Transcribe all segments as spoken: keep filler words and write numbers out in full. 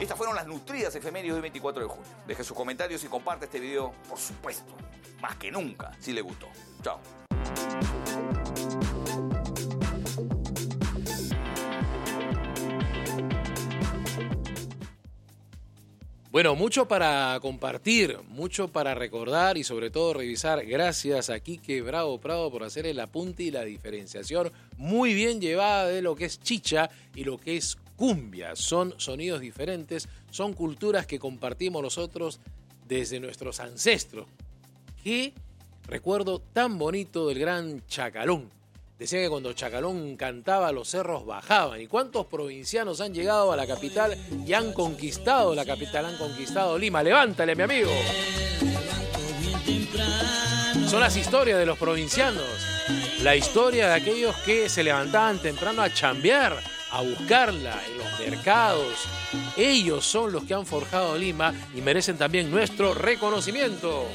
Estas fueron las nutridas efemérides del veinticuatro de junio. Deje sus comentarios y comparte este video, por supuesto, más que nunca, si le gustó. Chao. Bueno, mucho para compartir, mucho para recordar y sobre todo revisar. Gracias a Quique Bravo Prado por hacer el apunte y la diferenciación muy bien llevada de lo que es chicha y lo que es cumbia. Son sonidos diferentes, son culturas que compartimos nosotros desde nuestros ancestros. Qué recuerdo tan bonito del gran Chacalón. Decía que cuando Chacalón cantaba los cerros bajaban. ¿Y cuántos provincianos han llegado a la capital y han conquistado la capital, han conquistado Lima? Levántale, mi amigo. Son las historias de los provincianos. La historia de aquellos que se levantaban temprano a chambear, a buscarla en los mercados. Ellos son los que han forjado Lima y merecen también nuestro reconocimiento.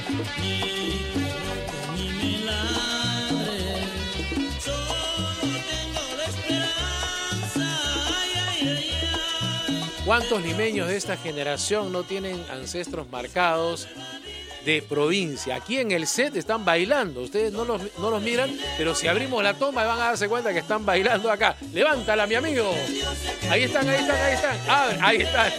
¿Cuántos limeños de esta generación no tienen ancestros marcados de provincia? Aquí en el set están bailando. Ustedes no los, no los miran, pero si abrimos la toma van a darse cuenta que están bailando acá. Levántala, mi amigo. Ahí están, ahí están, ahí están. Abre, ahí están.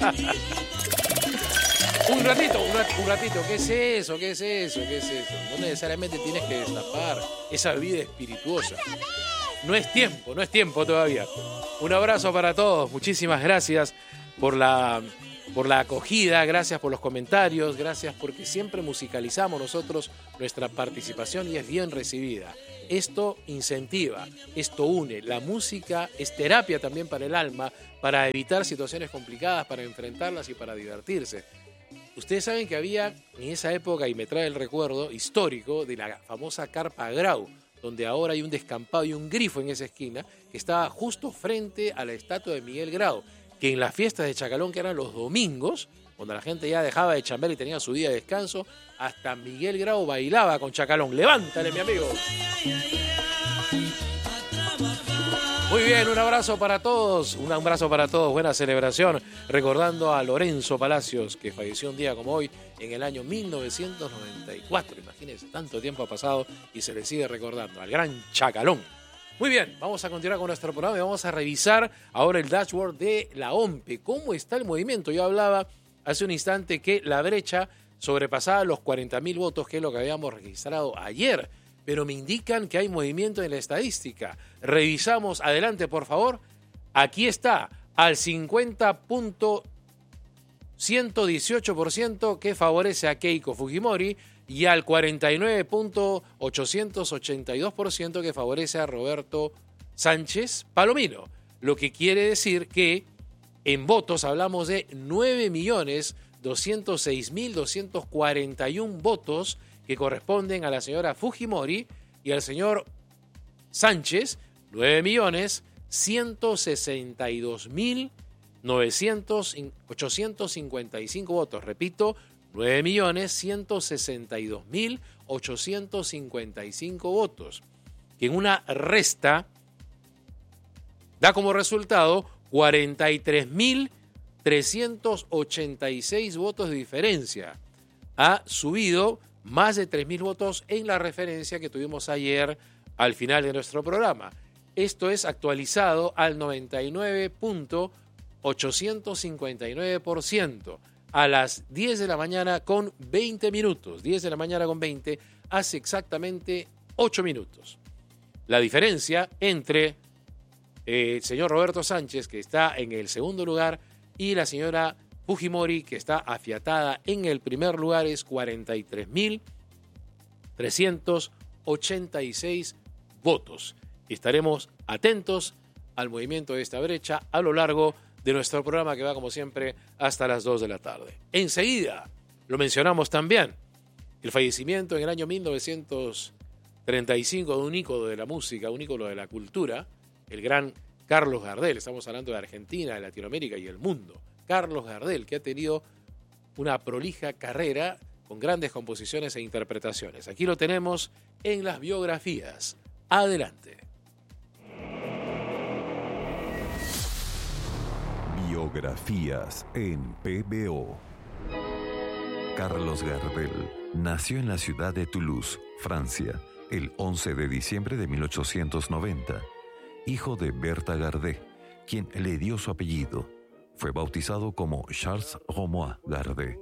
Un ratito, un ratito, un ratito. ¿Qué es eso? ¿Qué es eso? ¿Qué es eso? No necesariamente tienes que destapar esa bebida espirituosa. No es tiempo, no es tiempo todavía. Un abrazo para todos. Muchísimas gracias por la, por la acogida, gracias por los comentarios, gracias porque siempre musicalizamos nosotros nuestra participación y es bien recibida. Esto incentiva, esto une. La música es terapia también para el alma, para evitar situaciones complicadas, para enfrentarlas y para divertirse. Ustedes saben que había en esa época, y me trae el recuerdo histórico, de la famosa Carpa Grau, donde ahora hay un descampado y un grifo en esa esquina, que estaba justo frente a la estatua de Miguel Grau, que en las fiestas de Chacalón, que eran los domingos, cuando la gente ya dejaba de chambear y tenía su día de descanso, hasta Miguel Grau bailaba con Chacalón. ¡Levántale, mi amigo! Muy bien, un abrazo para todos, un abrazo para todos, buena celebración, recordando a Lorenzo Palacios, que falleció un día como hoy, en el año mil novecientos noventa y cuatro, imagínense, tanto tiempo ha pasado y se le sigue recordando, al gran Chacalón. Muy bien, vamos a continuar con nuestro programa y vamos a revisar ahora el dashboard de la O M P E. ¿Cómo está el movimiento? Yo hablaba hace un instante que la brecha sobrepasaba los cuarenta mil votos, que es lo que habíamos registrado ayer, pero me indican que hay movimiento en la estadística. Revisamos, adelante por favor. Aquí está, al cincuenta punto ciento dieciocho por ciento que favorece a Keiko Fujimori y al cuarenta y nueve punto ochocientos ochenta y dos por ciento que favorece a Roberto Sánchez Palomino. Lo que quiere decir que en votos hablamos de nueve millones doscientos seis mil doscientos cuarenta y uno votos que corresponden a la señora Fujimori y al señor Sánchez, nueve millones ciento sesenta y dos mil ochocientos cincuenta y cinco votos. Repito, nueve millones ciento sesenta y dos mil ochocientos cincuenta y cinco votos, que en una resta da como resultado cuarenta y tres mil trescientos ochenta y seis votos de diferencia. Ha subido más de tres mil votos en la referencia que tuvimos ayer al final de nuestro programa. Esto es actualizado al noventa y nueve punto ochocientos cincuenta y nueve por ciento a las diez de la mañana con veinte minutos. diez de la mañana con veinte, hace exactamente ocho minutos. La diferencia entre eh, el señor Roberto Sánchez, que está en el segundo lugar, y la señora Fujimori, que está afiatada en el primer lugar, es cuarenta y tres mil trescientos ochenta y seis votos. Estaremos atentos al movimiento de esta brecha a lo largo de nuestro programa, que va como siempre hasta las dos de la tarde. Enseguida, lo mencionamos también, el fallecimiento en el año mil novecientos treinta y cinco de un ícono de la música, un ícono de la cultura, el gran Carlos Gardel. Estamos hablando de Argentina, de Latinoamérica y el mundo. Carlos Gardel, que ha tenido una prolija carrera con grandes composiciones e interpretaciones. Aquí lo tenemos en las biografías. Adelante. Biografías en P B O. Carlos Gardel nació en la ciudad de Toulouse, Francia, el once de diciembre de mil ochocientos noventa, hijo de Bertha Gardé, quien le dio su apellido. Fue bautizado como Charles Romois Gardé.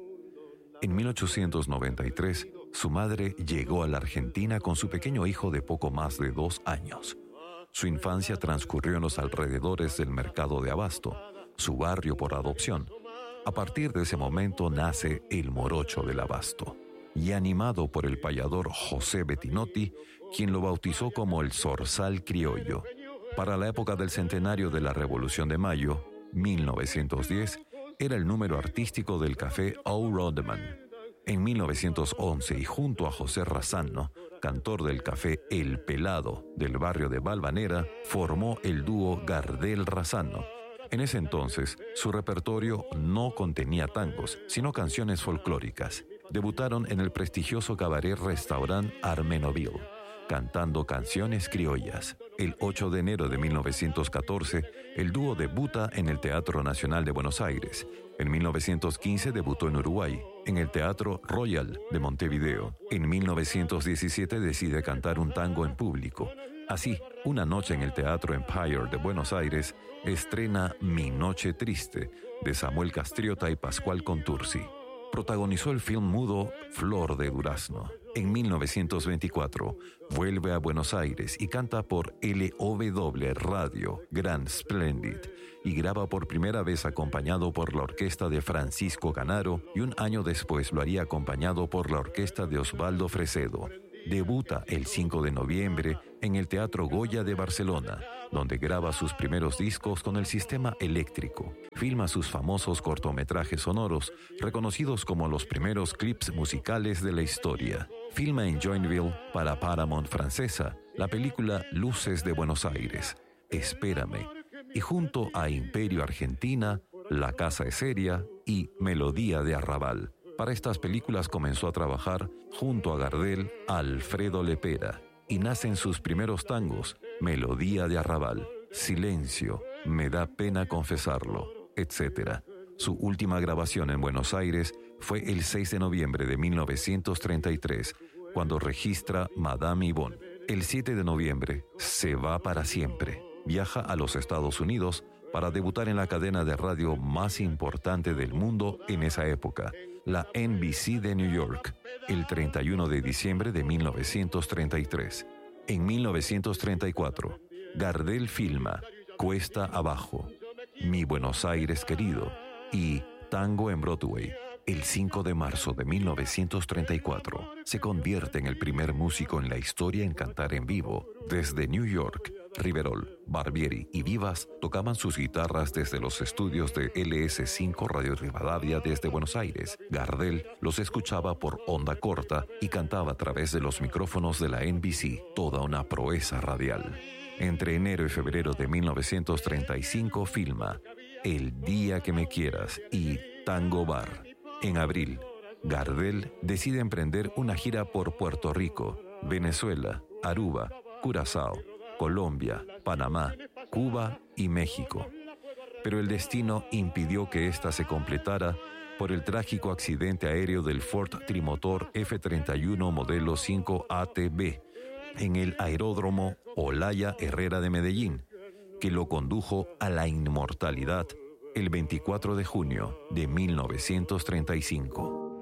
En mil ochocientos noventa y tres, su madre llegó a la Argentina con su pequeño hijo de poco más de dos años. Su infancia transcurrió en los alrededores del mercado de Abasto, su barrio por adopción. A partir de ese momento nace el morocho del Abasto, y animado por el payador José Bettinotti, quien lo bautizó como el Zorzal Criollo. Para la época del centenario de la Revolución de Mayo, mil novecientos diez, era el número artístico del café O. Rodman. En mil novecientos once, y junto a José Razzano, cantor del café El Pelado del barrio de Valvanera, formó el dúo Gardel-Razzano. En ese entonces, su repertorio no contenía tangos, sino canciones folclóricas. Debutaron en el prestigioso cabaret-restaurant Armenoville, cantando canciones criollas. El ocho de enero de mil novecientos catorce, el dúo debuta en el Teatro Nacional de Buenos Aires. En mil novecientos quince debutó en Uruguay, en el Teatro Royal de Montevideo. En mil novecientos diecisiete decide cantar un tango en público. Así, una noche en el Teatro Empire de Buenos Aires, estrena Mi Noche Triste, de Samuel Castriota y Pascual Contursi. Protagonizó el film mudo Flor de Durazno. En mil novecientos veinticuatro, vuelve a Buenos Aires y canta por L W Radio Grand Splendid, y graba por primera vez acompañado por la orquesta de Francisco Canaro, y un año después lo haría acompañado por la orquesta de Osvaldo Fresedo. Debuta el cinco de noviembre en el Teatro Goya de Barcelona, donde graba sus primeros discos con el sistema eléctrico. Filma sus famosos cortometrajes sonoros, reconocidos como los primeros clips musicales de la historia. Filma en Joinville para Paramount francesa la película Luces de Buenos Aires, Espérame, y junto a Imperio Argentina, La Casa es Seria y Melodía de Arrabal. Para estas películas comenzó a trabajar junto a Gardel Alfredo Lepera, y nacen sus primeros tangos, Melodía de Arrabal, Silencio, Me da pena confesarlo, etcétera. Su última grabación en Buenos Aires fue el seis de noviembre de mil novecientos treinta y tres, cuando registra Madame Yvonne. El siete de noviembre se va para siempre. Viaja a los Estados Unidos para debutar en la cadena de radio más importante del mundo en esa época, la N B C de New York, el treinta y uno de diciembre de mil novecientos treinta y tres. En mil novecientos treinta y cuatro, Gardel filma Cuesta Abajo, Mi Buenos Aires Querido y Tango en Broadway. El cinco de marzo de mil novecientos treinta y cuatro, se convierte en el primer músico en la historia en cantar en vivo. Desde New York, Riverol, Barbieri y Vivas tocaban sus guitarras desde los estudios de L S cinco Radio Rivadavia desde Buenos Aires. Gardel los escuchaba por onda corta y cantaba a través de los micrófonos de la N B C, toda una proeza radial. Entre enero y febrero de mil novecientos treinta y cinco filma El Día que Me Quieras y Tango Bar. En abril, Gardel decide emprender una gira por Puerto Rico, Venezuela, Aruba, Curazao, Colombia, Panamá, Cuba y México. Pero el destino impidió que ésta se completara por el trágico accidente aéreo del Ford Trimotor F treinta y uno modelo cinco A T B en el aeródromo Olaya Herrera de Medellín, que lo condujo a la inmortalidad el veinticuatro de junio de mil novecientos treinta y cinco.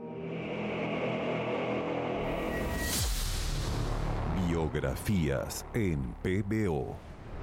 Biografías en P B O.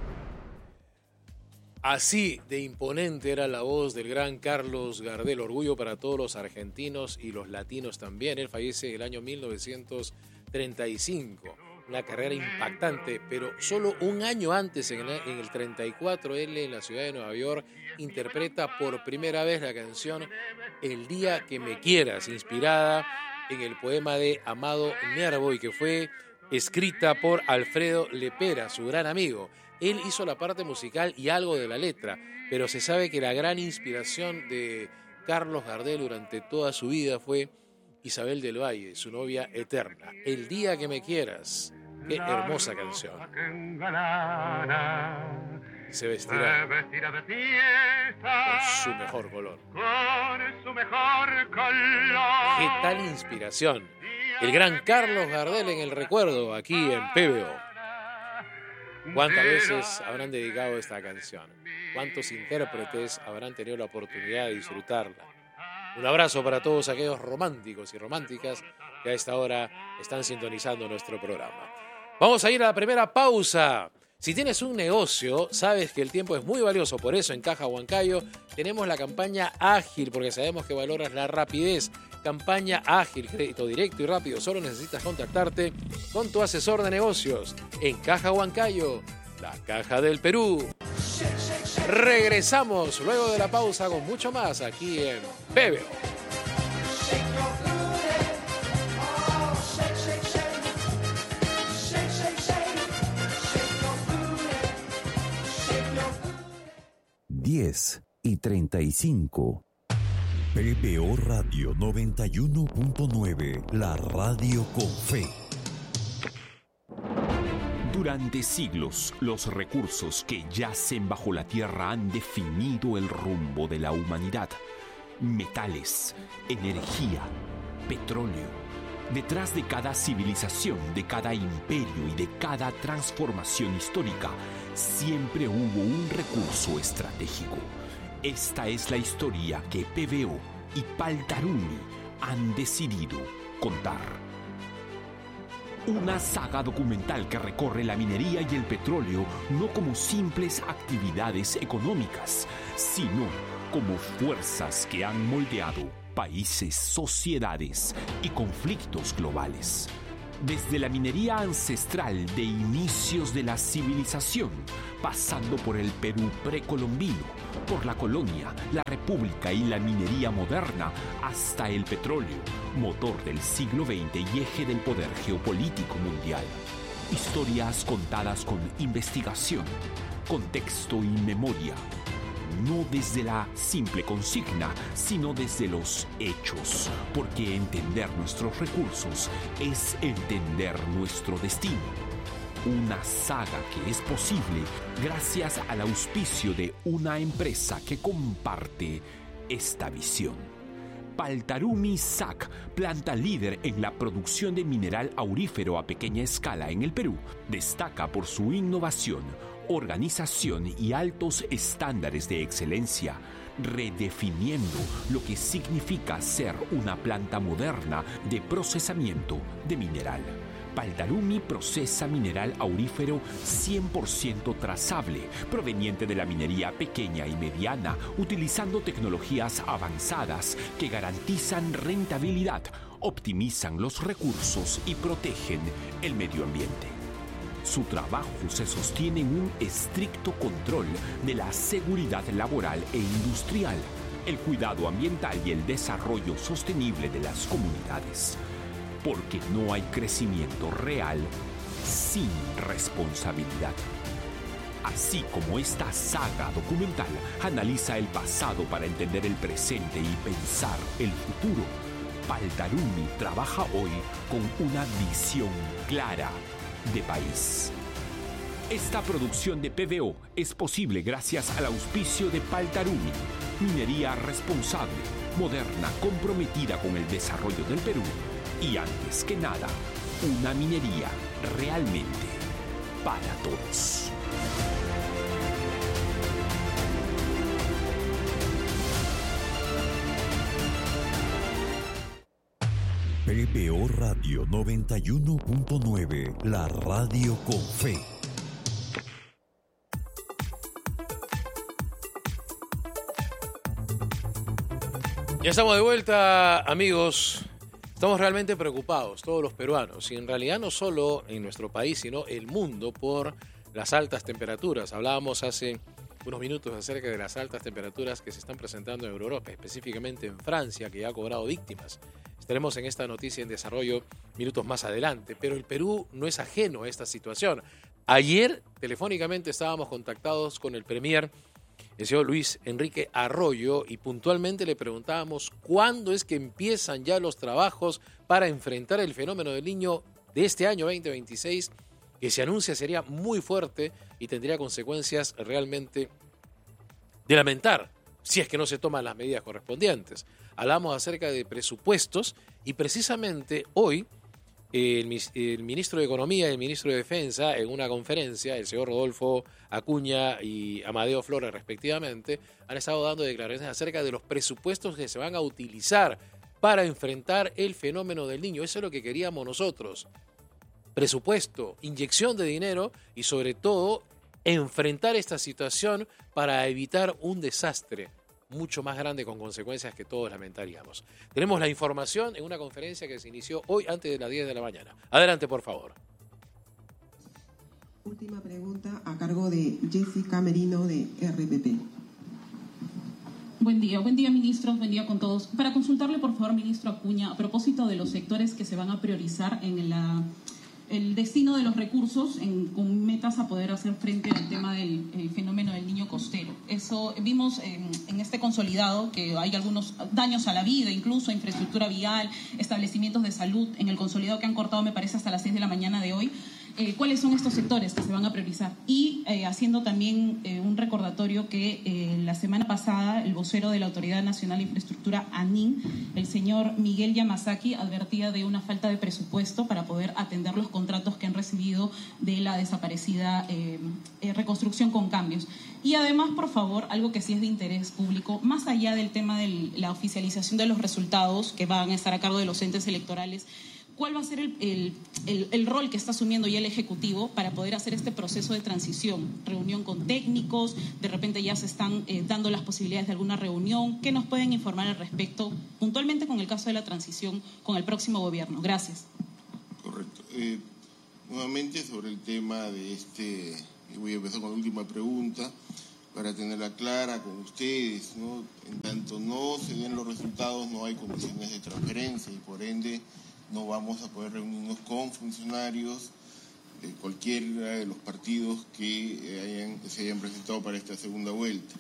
Así de imponente era la voz del gran Carlos Gardel, orgullo para todos los argentinos y los latinos también. Él fallece en el año mil novecientos treinta y cinco. Una carrera impactante, pero solo un año antes, en el, en el treinta y cuatro, él en la ciudad de Nueva York interpreta por primera vez la canción El Día que Me Quieras, inspirada en el poema de Amado Nervo y que fue escrita por Alfredo Lepera, su gran amigo. Él hizo la parte musical y algo de la letra, pero se sabe que la gran inspiración de Carlos Gardel durante toda su vida fue Isabel del Valle, su novia eterna. El Día que Me Quieras. Qué hermosa canción. Se vestirá con su mejor color. Con su mejor color. ¿Qué tal inspiración? El gran Carlos Gardel en el recuerdo, aquí en P B O. ¿Cuántas veces habrán dedicado esta canción? ¿Cuántos intérpretes habrán tenido la oportunidad de disfrutarla? Un abrazo para todos aquellos románticos y románticas que a esta hora están sintonizando nuestro programa. Vamos a ir a la primera pausa. Si tienes un negocio, sabes que el tiempo es muy valioso. Por eso en Caja Huancayo tenemos la campaña ágil, porque sabemos que valoras la rapidez. Campaña ágil, crédito directo y rápido. Solo necesitas contactarte con tu asesor de negocios en Caja Huancayo, la Caja del Perú. Regresamos luego de la pausa con mucho más aquí en P B O. diez y treinta y cinco. P B O Radio noventa y uno punto nueve, la radio con fe. Durante siglos, los recursos que yacen bajo la tierra han definido el rumbo de la humanidad. Metales, energía, petróleo. Detrás de cada civilización, de cada imperio y de cada transformación histórica, siempre hubo un recurso estratégico. Esta es la historia que P B O y Paltarumi han decidido contar. Una saga documental que recorre la minería y el petróleo no como simples actividades económicas, sino como fuerzas que han moldeado países, sociedades y conflictos globales. Desde la minería ancestral de inicios de la civilización, pasando por el Perú precolombino, por la colonia, la república y la minería moderna, hasta el petróleo, motor del siglo veinte y eje del poder geopolítico mundial. Historias contadas con investigación, contexto y memoria. No desde la simple consigna, sino desde los hechos, porque entender nuestros recursos es entender nuestro destino. Una saga que es posible gracias al auspicio de una empresa que comparte esta visión. Paltarumi S A C, planta líder en la producción de mineral aurífero a pequeña escala en el Perú, destaca por su innovación, organización y altos estándares de excelencia, redefiniendo lo que significa ser una planta moderna de procesamiento de mineral. Paltarumi procesa mineral aurífero cien por ciento trazable, proveniente de la minería pequeña y mediana, utilizando tecnologías avanzadas que garantizan rentabilidad, optimizan los recursos y protegen el medio ambiente. Su trabajo se sostiene en un estricto control de la seguridad laboral e industrial, el cuidado ambiental y el desarrollo sostenible de las comunidades. Porque no hay crecimiento real sin responsabilidad. Así como esta saga documental analiza el pasado para entender el presente y pensar el futuro, Paltarumi trabaja hoy con una visión clara de país. Esta producción de P B O es posible gracias al auspicio de Paltarumi, minería responsable, moderna, comprometida con el desarrollo del Perú y, antes que nada, una minería realmente para todos. P B O Radio noventa y uno punto nueve, la radio con fe. Ya estamos de vuelta, amigos. Estamos realmente preocupados, todos los peruanos, y en realidad no solo en nuestro país, sino el mundo, por las altas temperaturas. Hablábamos hace unos minutos acerca de las altas temperaturas que se están presentando en Europa, específicamente en Francia, que ya ha cobrado víctimas. Estaremos en esta noticia en desarrollo minutos más adelante, pero el Perú no es ajeno a esta situación. Ayer, telefónicamente, estábamos contactados con el premier, el señor Luis Enrique Arroyo, y puntualmente le preguntábamos cuándo es que empiezan ya los trabajos para enfrentar el fenómeno del Niño de este año veinte veintiséis, que se anuncia sería muy fuerte y tendría consecuencias realmente de lamentar si es que no se toman las medidas correspondientes. Hablamos acerca de presupuestos y precisamente hoy el, el ministro de Economía y el ministro de Defensa, en una conferencia, el señor Rodolfo Acuña y Amadeo Flores respectivamente, han estado dando declaraciones acerca de los presupuestos que se van a utilizar para enfrentar el fenómeno del Niño. Eso es lo que queríamos nosotros. Presupuesto, inyección de dinero y sobre todo enfrentar esta situación para evitar un desastre mucho más grande con consecuencias que todos lamentaríamos. Tenemos la información en una conferencia que se inició hoy antes de las diez de la mañana. Adelante, por favor. Última pregunta a cargo de Jessica Merino de R P P. Buen día, buen día ministros, buen día con todos. Para consultarle por favor, ministro Acuña, a propósito de los sectores que se van a priorizar en la, el destino de los recursos en, con metas a poder hacer frente al tema del el fenómeno del niño costero. Eso vimos en, en este consolidado que hay algunos daños a la vida, incluso a infraestructura vial, establecimientos de salud, en el consolidado que han cortado me parece hasta las seis de la mañana de hoy. Eh, ¿Cuáles son estos sectores que se van a priorizar? Y eh, haciendo también eh, un recordatorio que eh, la semana pasada el vocero de la Autoridad Nacional de Infraestructura, ANIN, el señor Miguel Yamasaki, advertía de una falta de presupuesto para poder atender los contratos que han recibido de la desaparecida eh, eh, reconstrucción con cambios. Y además, por favor, algo que sí es de interés público, más allá del tema de la oficialización de los resultados que van a estar a cargo de los entes electorales, ¿cuál va a ser el, el, el, el rol que está asumiendo ya el Ejecutivo para poder hacer este proceso de transición? Reunión con técnicos, de repente ya se están eh, dando las posibilidades de alguna reunión. ¿Qué nos pueden informar al respecto, puntualmente con el caso de la transición con el próximo gobierno? Gracias. Correcto. Eh, nuevamente sobre el tema de este, voy a empezar con la última pregunta, para tenerla clara con ustedes, ¿no? En tanto no se den los resultados, no hay comisiones de transferencia y por ende no vamos a poder reunirnos con funcionarios de cualquiera de los partidos que hayan, se hayan presentado para esta segunda vuelta.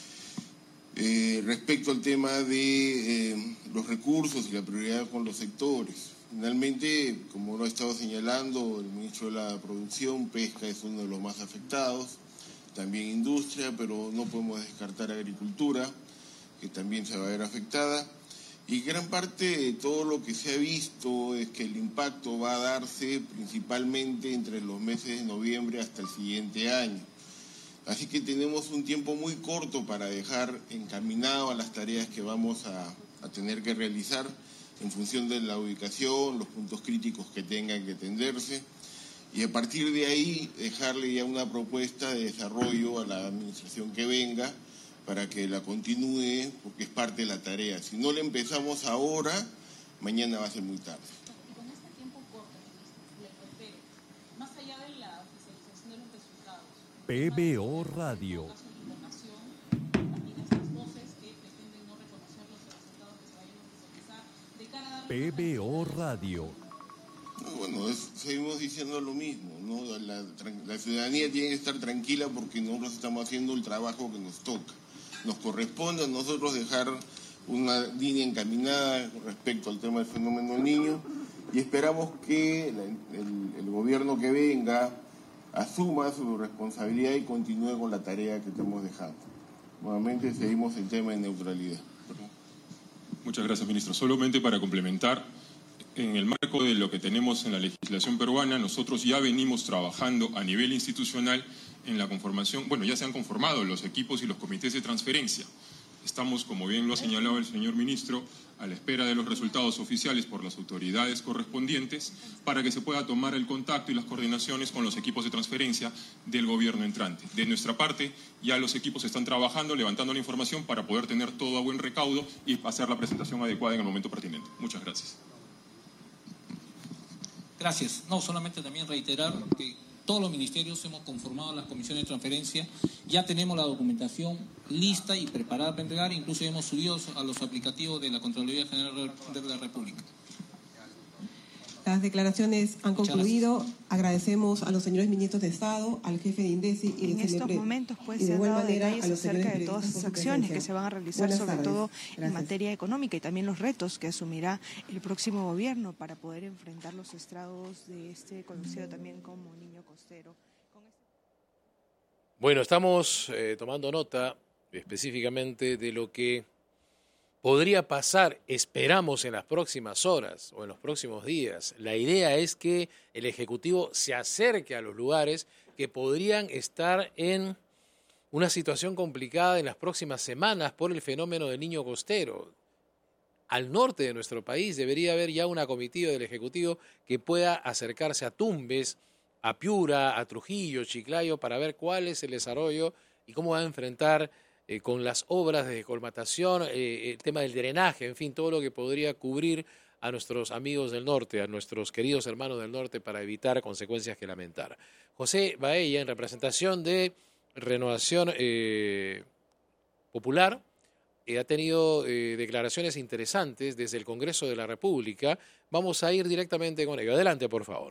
Eh, respecto al tema de eh, los recursos y la prioridad con los sectores, finalmente, como lo ha estado señalando el ministro de la Producción, pesca es uno de los más afectados, también industria, pero no podemos descartar agricultura, que también se va a ver afectada. Y gran parte de todo lo que se ha visto es que el impacto va a darse principalmente entre los meses de noviembre hasta el siguiente año. Así que tenemos un tiempo muy corto para dejar encaminado a las tareas que vamos a, a tener que realizar en función de la ubicación, los puntos críticos que tengan que atenderse. Y a partir de ahí dejarle ya una propuesta de desarrollo a la administración que venga, para que la continúe, porque es parte de la tarea. Si no la empezamos ahora, mañana va a ser muy tarde. Y con este tiempo corto, le refiero, más allá de la oficialización de los resultados, P B O Radio. También estas voces que pretenden no reconocer los resultados que se vayan a oficializar, de cara a P B O Radio. No, bueno, es, seguimos diciendo lo mismo, ¿no? La, la ciudadanía tiene que estar tranquila porque nosotros estamos haciendo el trabajo que nos toca. Nos corresponde a nosotros dejar una línea encaminada respecto al tema del fenómeno del niño y esperamos que la, el, el gobierno que venga asuma su responsabilidad y continúe con la tarea que estamos dejando. Nuevamente seguimos el tema de neutralidad. ¿Perdón? Muchas gracias, ministro. Solamente para complementar, en el marco de lo que tenemos en la legislación peruana, nosotros ya venimos trabajando a nivel institucional en la conformación, bueno, ya se han conformado los equipos y los comités de transferencia. Estamos, como bien lo ha señalado el señor ministro, a la espera de los resultados oficiales por las autoridades correspondientes para que se pueda tomar el contacto y las coordinaciones con los equipos de transferencia del gobierno entrante. De nuestra parte, ya los equipos están trabajando, levantando la información para poder tener todo a buen recaudo y hacer la presentación adecuada en el momento pertinente. Muchas gracias. Gracias. No, solamente también reiterar que todos los ministerios hemos conformado las comisiones de transferencia, ya tenemos la documentación lista y preparada para entregar, incluso hemos subido a los aplicativos de la Contraloría General de la República. Las declaraciones han Muchas concluido. gracias. Agradecemos a los señores ministros de Estado, al jefe de INDECI y en del estos CENEPRED. momentos pues Y de se han igual dado manera detalles a los acerca señores de todas periodistas esas por su acciones que presencia. se van a realizar, Buenas sobre tardes. todo Gracias. en materia económica y también los retos que asumirá el próximo gobierno para poder enfrentar los estragos de este conocido también como niño costero. Bueno, estamos eh, tomando nota específicamente de lo que podría pasar, esperamos, en las próximas horas o en los próximos días. La idea es que el Ejecutivo se acerque a los lugares que podrían estar en una situación complicada en las próximas semanas por el fenómeno del Niño Costero. Al norte de nuestro país debería haber ya una comitiva del Ejecutivo que pueda acercarse a Tumbes, a Piura, a Trujillo, Chiclayo, para ver cuál es el desarrollo y cómo va a enfrentar eh, con las obras de colmatación, eh, el tema del drenaje, en fin, todo lo que podría cubrir a nuestros amigos del norte, a nuestros queridos hermanos del norte, para evitar consecuencias que lamentar. José Baella, en representación de Renovación eh, Popular, eh, ha tenido eh, declaraciones interesantes desde el Congreso de la República. Vamos a ir directamente con ello. Adelante, por favor.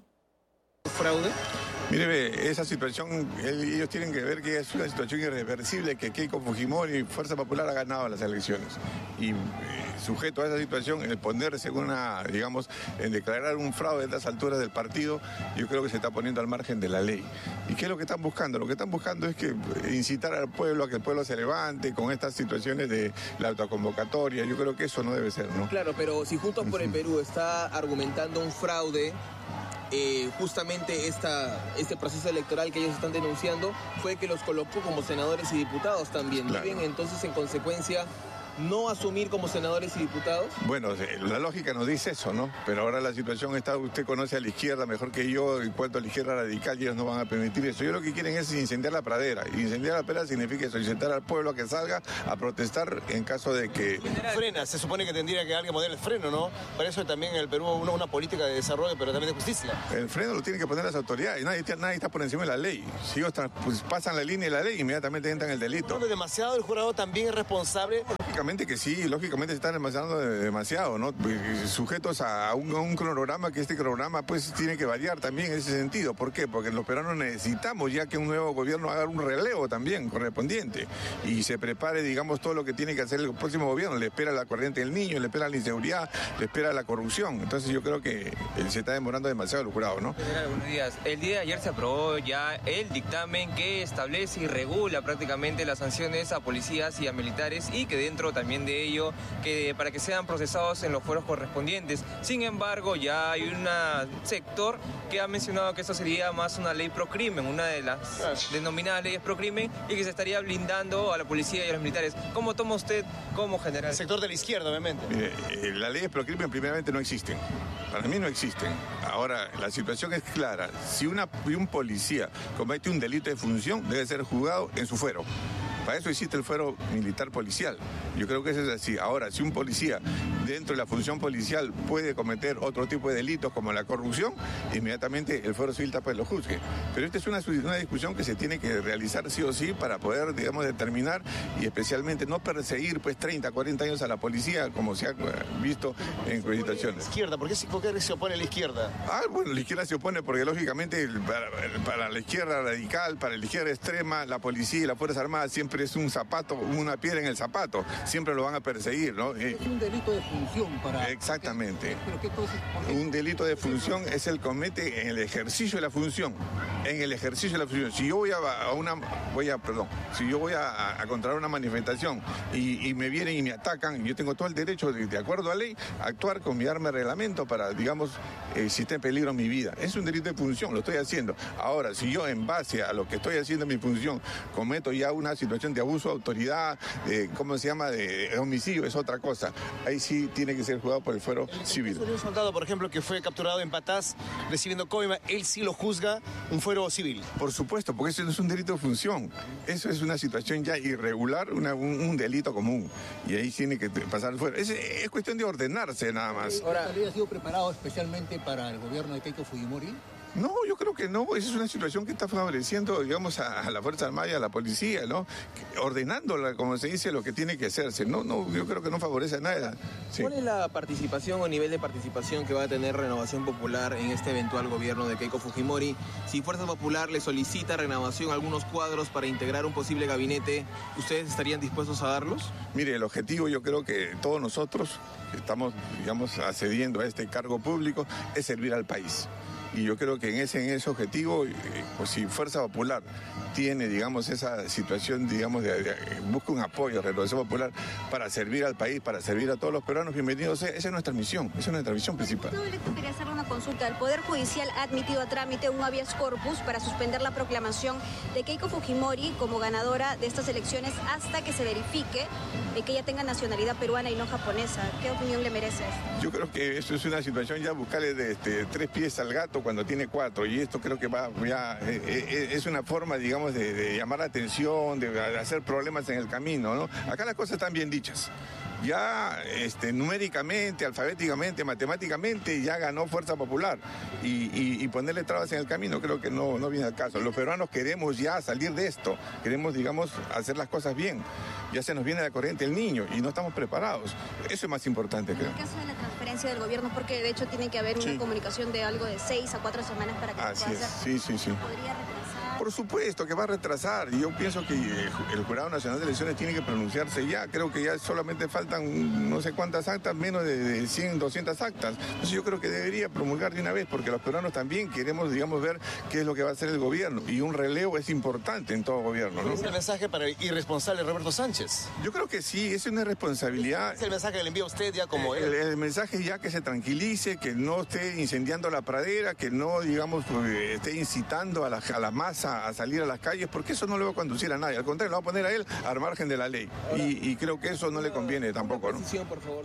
¿Fraude? Mire, esa situación, ellos tienen que ver que es una situación irreversible, que Keiko Fujimori, Fuerza Popular, ha ganado las elecciones. Y eh, sujeto a esa situación, el ponerse en una, digamos, en declarar un fraude a estas alturas del partido, yo creo que se está poniendo al margen de la ley. ¿Y qué es lo que están buscando? Lo que están buscando es que incitar al pueblo a que el pueblo se levante con estas situaciones de la autoconvocatoria. Yo creo que eso no debe ser, ¿no? Claro, pero si Juntos por el Perú está argumentando un fraude, Eh, justamente esta, este proceso electoral que ellos están denunciando fue que los colocó como senadores y diputados también. Claro. Bien, entonces, en consecuencia, no asumir como senadores y diputados. Bueno, la lógica nos dice eso, ¿no? Pero ahora la situación está, usted conoce a la izquierda mejor que yo, en cuanto a la izquierda radical, ellos no van a permitir eso. Ellos lo que quieren es incendiar la pradera. Y incendiar la pradera significa eso, incitar al pueblo a que salga a protestar en caso de que... Frena, se supone que tendría que alguien poner el freno, ¿no? Para eso también en el Perú una, una política de desarrollo, pero también de justicia. El freno lo tienen que poner las autoridades, nadie, nadie está por encima de la ley. Si ellos pues, pasan la línea de la ley, inmediatamente entran en el delito. ¿No demasiado el jurado también es responsable? Lógicamente que sí, lógicamente se están demasiado, demasiado, ¿no? Sujetos a un, a un cronograma, que este cronograma pues tiene que variar también en ese sentido. ¿Por qué? Porque los peruanos necesitamos ya que un nuevo gobierno haga un relevo también correspondiente y se prepare, digamos, todo lo que tiene que hacer el próximo gobierno. Le espera la corriente del niño, le espera la inseguridad, le espera la corrupción. Entonces yo creo que se está demorando demasiado el jurado, ¿no? General, buenos días. El día de ayer se aprobó ya el dictamen que establece y regula prácticamente las sanciones a policías y a militares y que dentro también de ello que para que sean procesados en los fueros correspondientes. Sin embargo, ya hay un sector que ha mencionado que esto sería más una ley pro crimen, una de las denominadas leyes pro crimen, y que se estaría blindando a la policía y a los militares. ¿Cómo toma usted como general? El sector de la izquierda, obviamente. Mire, eh, las leyes pro crimen primeramente no existen. Para mí no existen. Ahora, la situación es clara. Si una, un policía comete un delito de función, debe ser juzgado en su fuero. Para eso existe el fuero militar policial. Yo creo que eso es así. Ahora, si un policía dentro de la función policial puede cometer otro tipo de delitos como la corrupción, inmediatamente el fuero civil pues lo juzgue. Pero esta es una, una discusión que se tiene que realizar sí o sí para poder, digamos, determinar y especialmente no perseguir pues treinta, cuarenta años a la policía como se ha visto en situaciones. ¿La izquierda? ¿Por qué, ¿Por qué se opone la izquierda? Ah, bueno, la izquierda se opone porque lógicamente para, para la izquierda radical, para la izquierda extrema, la policía y las Fuerzas Armadas siempre es un zapato, una piedra en el zapato, siempre lo van a perseguir, ¿no? Es un delito de función para... Exactamente. ¿Pero qué cosa? Un delito de función es el comete en el ejercicio de la función, en el ejercicio de la función. Si yo voy a, a una, voy a, perdón, si yo voy a, a controlar una manifestación y, y me vienen y me atacan, yo tengo todo el derecho, de, de acuerdo a ley, a actuar con mi arma de reglamento para, digamos, eh, si está en peligro mi vida. Es un delito de función, lo estoy haciendo. Ahora, si yo en base a lo que estoy haciendo en mi función cometo ya una situación de abuso de autoridad, de, ¿cómo se llama?, de, de homicidio, es otra cosa. Ahí sí tiene que ser juzgado por el fuero civil. Un soldado, por ejemplo, que fue capturado en Patás recibiendo coima, él sí lo juzga un fuero civil. Por supuesto, porque eso no es un delito de función. Eso es una situación ya irregular, una, un, un delito común. Y ahí tiene que pasar el fuero. Es, es cuestión de ordenarse nada más. ¿Ahora la ley ha sido preparado especialmente para el gobierno de Keiko Fujimori? No, yo creo que no. Esa es una situación que está favoreciendo, digamos, a, a la Fuerza Armada y a la policía, ¿no? Ordenándola, como se dice, lo que tiene que hacerse. No, no, yo creo que no favorece a nada. Sí. ¿Cuál es la participación o nivel de participación que va a tener Renovación Popular en este eventual gobierno de Keiko Fujimori? Si Fuerza Popular le solicita Renovación algunos cuadros para integrar un posible gabinete, ¿ustedes estarían dispuestos a darlos? Mire, el objetivo, yo creo que todos nosotros que estamos, digamos, accediendo a este cargo público es servir al país. y yo creo que en ese, en ese objetivo, eh, pues si Fuerza Popular tiene, digamos, esa situación, digamos, de, de, busca un apoyo, Renovación Popular, para servir al país, para servir a todos los peruanos, bienvenidos. Esa es nuestra misión, esa es nuestra misión principal. Yo quería hacer una consulta. El Poder Judicial ha admitido a trámite un habeas corpus para suspender la proclamación de Keiko Fujimori como ganadora de estas elecciones hasta que se verifique eh, que ella tenga nacionalidad peruana y no japonesa. ¿Qué opinión le merece esto? Yo creo que eso es una situación ya buscarle de este, tres pies al gato cuando tiene cuatro, y esto creo que va ya eh, eh, es una forma, digamos, de, de llamar la atención, de, de hacer problemas en el camino, ¿no? Acá las cosas están bien dichas. Ya este, numéricamente, alfabéticamente, matemáticamente, ya ganó Fuerza Popular. Y, y, y ponerle trabas en el camino creo que no, no viene al caso. Los peruanos queremos ya salir de esto, queremos, digamos, hacer las cosas bien. Ya se nos viene la corriente el niño y no estamos preparados. Eso es más importante, creo. En el caso de la transferencia del gobierno, porque de hecho tiene que haber una sí. comunicación de algo de seis a cuatro semanas para que Así se pueda es. hacer. Sí, sí, sí. ¿Podría retrasar? Por supuesto que va a retrasar. Yo pienso que el Jurado Nacional de Elecciones tiene que pronunciarse ya. Creo que ya solamente faltan no sé cuántas actas, menos de cien, doscientas actas. Entonces yo creo que debería promulgar de una vez, porque los peruanos también queremos, digamos, ver qué es lo que va a hacer el gobierno. Y un relevo es importante en todo gobierno, ¿no? ¿Es el mensaje para el irresponsable Roberto Sánchez? Yo creo que sí, es una responsabilidad. ¿Es el mensaje que le envía a usted ya como él? El, el mensaje ya que se tranquilice, que no esté incendiando la pradera, que no, digamos, esté incitando a la, a la masa a salir a las calles, porque eso no le va a conducir a nadie. Al contrario, lo va a poner a él al margen de la ley. Y, y creo que eso no le conviene tampoco, ¿no? Por favor.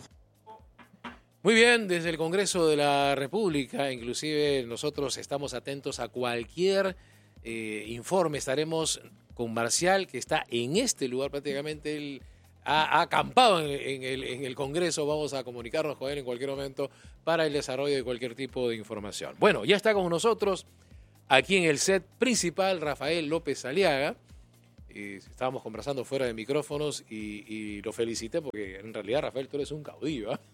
Muy bien, desde el Congreso de la República, inclusive nosotros estamos atentos a cualquier eh, informe. Estaremos con Marcial, que está en este lugar prácticamente, él ha, ha acampado en, en, el, en el Congreso. Vamos a comunicarnos con él en cualquier momento para el desarrollo de cualquier tipo de información. Bueno, ya está con nosotros aquí en el set principal Rafael López Aliaga. Y estábamos conversando fuera de micrófonos y, y lo felicité porque en realidad, Rafael, tú eres un caudillo. ¿eh?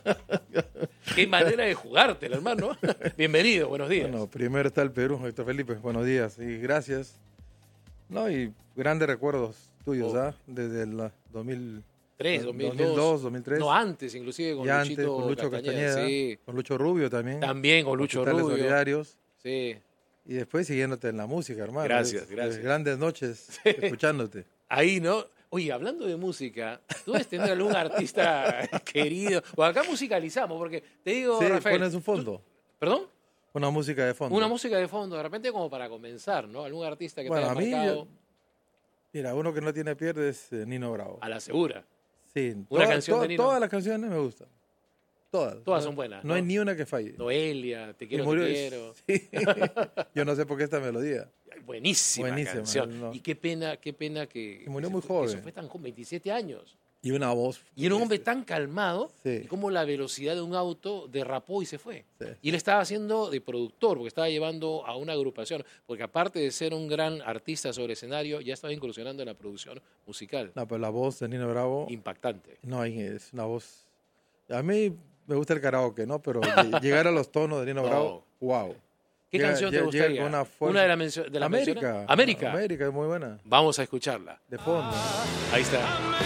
Qué manera de jugártela, hermano. Bienvenido, buenos días. Bueno, primero está el Perú, Héctor Felipe, buenos días y gracias. No, y grandes recuerdos tuyos, ¿ah? Oh. Desde el dos mil tres, dos mil dos, dos mil tres. No, antes, inclusive con y Luchito antes, con Lucho Castañeda. Castañeda, Sí. Con Lucho Rubio también. También con Lucho Hospitales Rubio. Solidarios. Sí. Y después siguiéndote en la música, hermano. Gracias, es, gracias. Es grandes noches escuchándote. Ahí, ¿no? Oye, hablando de música, ¿tú debes tener algún artista querido? O acá musicalizamos, porque te digo, sí, Rafael... pones un fondo. ¿tú? ¿Perdón? Una música de fondo. Una música de fondo, de repente como para comenzar, ¿no? Algún artista que bueno, te haya a mí, marcado. Yo, mira, uno que no tiene pierde es eh, Nino Bravo. A la segura. Sí. Una toda, canción to, de Nino. Todas las canciones me gustan. Todas. Todas no, son buenas. No, ¿no? hay ni una que falle. Noelia, Te quiero, murió, te quiero. Sí. Yo no sé por qué esta melodía. Buenísima, Buenísima canción. No. Y qué pena, qué pena que... Y murió que muy se, joven. Que se fue tan joven, veintisiete años. Y una voz. Y era un hombre tan calmado, sí. y como la velocidad de un auto derrapó y se fue. Sí. Y él estaba haciendo de productor, porque estaba llevando a una agrupación, porque aparte de ser un gran artista sobre escenario, ya estaba incursionando en la producción musical. No, pero la voz de Nino Bravo... Impactante. No, es una voz... A mí me gusta el karaoke, ¿no? Pero llegar a los tonos de Nino Bravo, oh. wow. ¿Qué llega, canción te llega, gustaría? Llega una, una de las mencio- de la América. América. América es muy buena. Vamos a escucharla. De fondo. Ahí está.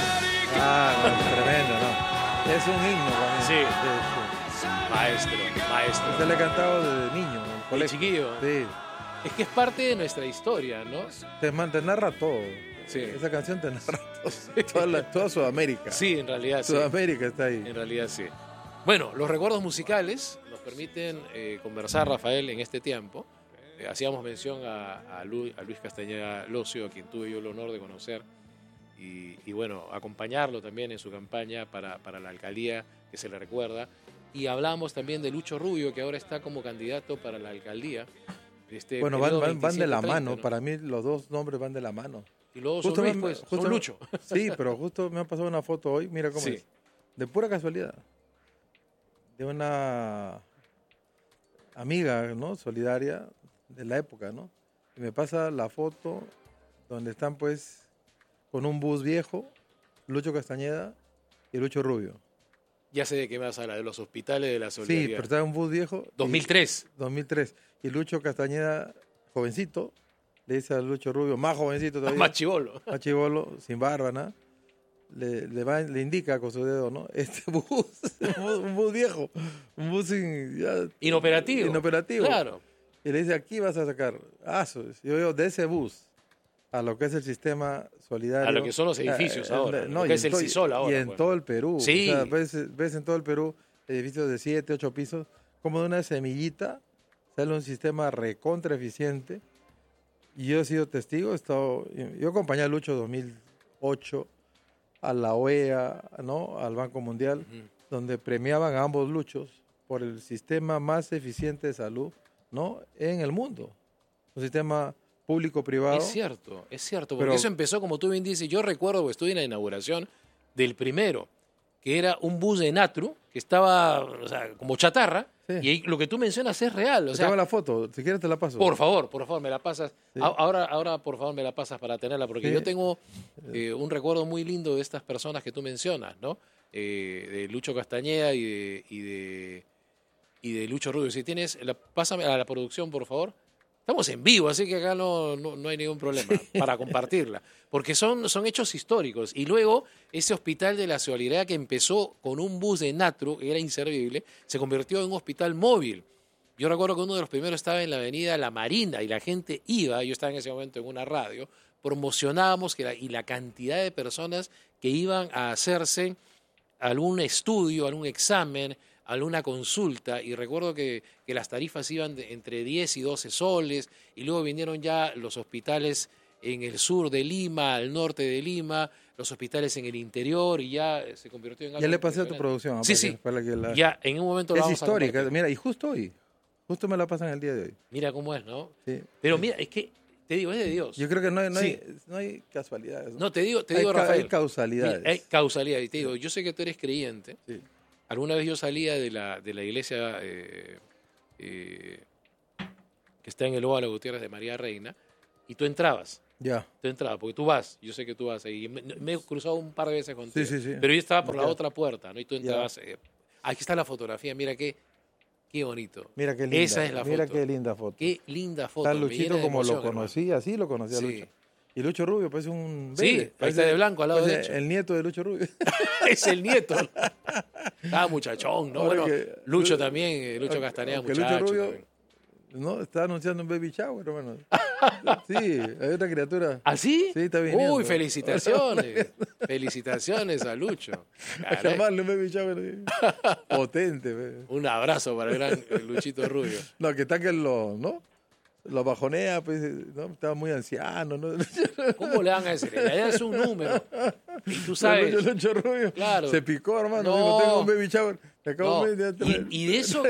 Ah, no, tremendo, ¿no? Es un himno para mí. Sí. sí, sí. Maestro, maestro. Se le he cantado desde niño. En el colegio. chiquillo. Sí. Es que es parte de nuestra historia, ¿no? Te, te narra todo. Sí. Esa canción te narra todo. Toda, la, toda Sudamérica. Sí, en realidad sí. Sudamérica está ahí. En realidad sí. Bueno, los recuerdos musicales nos permiten eh, conversar, Rafael, en este tiempo. Eh, hacíamos mención a, a, Luis, a Luis Castañeda Locio, a quien tuve yo el honor de conocer, y, y bueno, acompañarlo también en su campaña para, para la alcaldía, que se le recuerda. Y hablamos también de Lucho Rubio, que ahora está como candidato para la alcaldía. Este bueno, van, van, van de la treinta, mano. ¿no? Para mí los dos nombres van de la mano. Y luego justo son Luis, me, pues, justo son Lucho. Sí, pero justo me han pasado una foto hoy, mira cómo sí. es. De pura casualidad. De una amiga, ¿no? Solidaria de la época, ¿no? Y me pasa la foto donde están, pues, con un bus viejo, Lucho Castañeda y Lucho Rubio. Ya sé de qué me vas a hablar, de los hospitales de la solidaridad. Sí, pero está un bus viejo. dos mil tres. Y, dos mil tres. Y Lucho Castañeda, jovencito, le dice a Lucho Rubio, más jovencito todavía. Más chibolo. Más chibolo, sin barba, ¿no? Le, le, va, le indica con su dedo, ¿no? Este bus, un bus viejo, un bus sin, ya, inoperativo. Inoperativo. Claro. y le dice, aquí vas a sacar. Ah, yo digo, de ese bus a lo que es el sistema solidario. A lo que son los edificios eh, ahora, eh, lo que es el CISOL ahora. Y en pues. todo el Perú. Sí. O sea, ves, ves en todo el Perú edificios de siete, ocho pisos, como de una semillita sale un sistema recontra eficiente. Y yo he sido testigo, he estado, yo acompañé a Lucho dos mil ocho a la O E A, ¿no? Al Banco Mundial, uh-huh. donde premiaban a ambos Luchos por el sistema más eficiente de salud, ¿no? En el mundo. Un sistema público-privado. Es cierto, es cierto, porque pero, eso empezó, como tú bien dices, yo recuerdo que estuve en la inauguración del primero, que era un bus de Natru, que estaba, o sea, como chatarra, sí. y ahí, lo que tú mencionas es real. O te sea, tengo la foto, si quieres te la paso. Por favor, por favor, me la pasas. Sí. Ahora, ahora, por favor, me la pasas para tenerla, porque sí. yo tengo eh, un recuerdo muy lindo de estas personas que tú mencionas, ¿no? Eh, de Lucho Castañeda y de, y de, y de Lucho Rubio. Si tienes, la, pásame a la producción, por favor. Estamos en vivo, así que acá no, no, no hay ningún problema para compartirla. Porque son, son hechos históricos. Y luego, ese hospital de la Solidaridad que empezó con un bus de Natru, que era inservible, se convirtió en un hospital móvil. Yo recuerdo que uno de los primeros estaba en la avenida La Marina y la gente iba, yo estaba en ese momento en una radio, promocionábamos que la, y la cantidad de personas que iban a hacerse algún estudio, algún examen, alguna consulta, y recuerdo que, que las tarifas iban de entre diez y doce soles, y luego vinieron ya los hospitales en el sur de Lima, al norte de Lima, los hospitales en el interior, y ya se convirtió en algo. Ya le pasé a tu producción. Sí, sí, para que la... ya en un momento es la vamos histórica, a mira, y justo hoy, justo me la pasan el día de hoy. Mira cómo es, ¿no? Sí. Pero mira, es que, te digo, es de Dios. Yo creo que no hay, no sí. hay, no hay casualidades. ¿no? No, te digo, te hay digo ca Rafael. Hay causalidades. Mira, hay causalidades. Y te digo, yo sé que tú eres creyente. Sí. Alguna vez yo salía de la, de la iglesia eh, eh, que está en el Óvalo Gutiérrez de María Reina, y tú entrabas. Ya. Tú entrabas, porque tú vas, yo sé que tú vas ahí. Me, me he cruzado un par de veces contigo. Sí, sí, sí. Pero yo estaba por ya. la otra puerta, ¿no? Y tú entrabas. Eh, aquí está la fotografía, mira qué, qué bonito. Mira qué linda. Esa es la mira foto. qué linda foto. Qué linda foto. Está Luchito como emoción, lo conocía, así lo conocía sí. Lucho. Y Lucho Rubio, pues es un bebé. Sí, ahí está de blanco al lado pues derecho. El nieto de Lucho Rubio. Es el nieto. Ah, muchachón, ¿no? Ahora Bueno, que, Lucho también, Lucho Castañeda, muchacho. Lucho Rubio, también. no, está anunciando un baby shower, hermano. Sí, hay otra criatura. ¿Ah, sí? Sí, está viniendo. Uy, felicitaciones. Felicitaciones a Lucho. A llamarle un baby shower potente. Un abrazo para el gran Luchito Rubio. No, que está que lo, ¿no? Lo bajonea, pues, ¿no? Estaba muy anciano, ¿no? ¿Cómo le van a decir? Ya es un número. Y tú sabes. Lucho, Lucho Rubio claro. se picó, hermano. No. Digo, tengo un baby shower. Te acabo no. de... y, y de eso...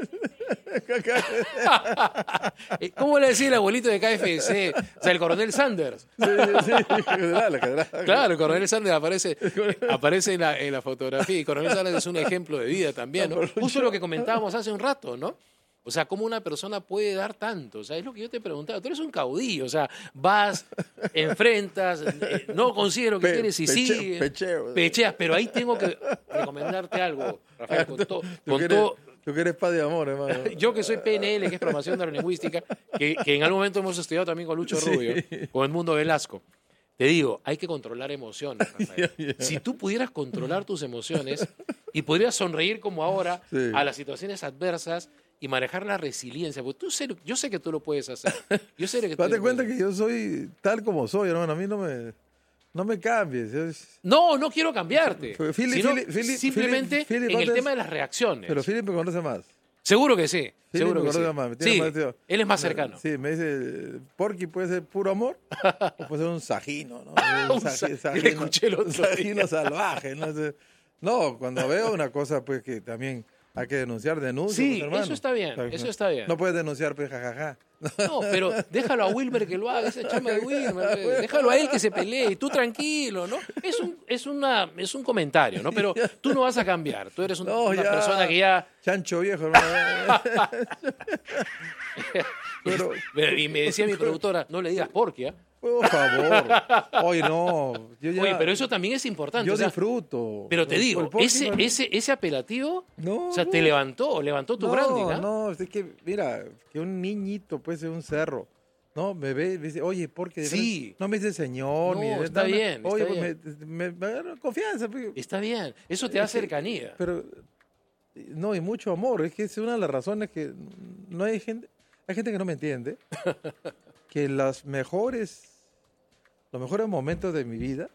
¿Cómo le decía el abuelito de K F C? O sea, el coronel Sanders. Sí, sí, la catedral. Claro, el coronel Sanders aparece, aparece en, la, en la fotografía. Y el coronel Sanders es un ejemplo de vida también, ¿no? Justo lo que comentábamos hace un rato, ¿no? O sea, ¿cómo una persona puede dar tanto? O sea, es lo que yo te preguntaba. Tú eres un caudillo, o sea, vas, enfrentas, eh, no consigues lo que Pe quieres y peche, sigues. Pecheo. Pecheas, pero ahí tengo que recomendarte algo, Rafael, con, to, con quieres, todo... Tú que eres paz de amor, hermano. Yo que soy P N L, que es Programación Neurolingüística, que, que en algún momento hemos estudiado también con Lucho Rubio, sí. con Edmundo Velasco. Te digo, hay que controlar emociones, Rafael. Yeah, yeah. Si tú pudieras controlar tus emociones y pudieras sonreír como ahora sí. a las situaciones adversas y manejar la resiliencia, porque tú sé, yo sé que tú lo puedes hacer. Yo sé que tú Date cuenta que yo soy tal como soy, hermano. A mí no me, no me cambies. Es... No, no quiero cambiarte. Philip, sino Philip, Philip, simplemente Philip, Philip, en el antes, tema de las reacciones. Pero Philip me conoce más. Seguro que sí. Philip seguro me que conoce sí. más. Sí, más, tío. Él es más cercano. Sí, me dice, Porky puede ser puro amor o puede ser un sajino, ¿no? Un, saji, sajino, escuché el otro un sajino salvaje. ¿no? no, cuando veo una cosa pues que también... Hay que denunciar, denuncia. Sí, pues, eso está bien, eso está bien. No puedes denunciar, pues, jajaja. No, pero déjalo a Wilmer que lo haga, esa chamba de Wilmer. Déjalo a él que se pelee, y tú tranquilo, ¿no? Es un, es una, es un comentario, ¿no? Pero tú no vas a cambiar, tú eres un, no, una ya, persona que ya... Chancho viejo, hermano. pero... Y me decía mi productora, no le digas Porky, ¿eh? Por favor. Oye, no. Yo ya, Oye, pero eso también es importante. Yo o sea, disfruto. Pero te por, digo, por ese, no, ese, ese apelativo, no, o sea, no. te levantó, levantó tu no, branding, ¿eh? No, es que, mira, que un niñito puede ser un cerro. No, me ve, me dice, oye, ¿por qué? Sí. No me dice señor. No, ni, está no, bien. Oye, está pues bien. Me, me, me, confianza. Pues. Está bien, eso te da cercanía. Pero, no, y mucho amor. Es que es una de las razones que no hay gente... hay gente que no me entiende, que las mejores, los mejores momentos de mi vida